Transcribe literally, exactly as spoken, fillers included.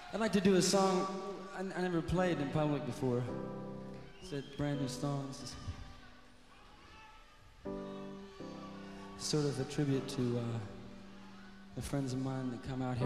I'd like to do a song I, I never played in public before. It's a brand new song. It's sort of a tribute to uh, the friends of mine that come out here.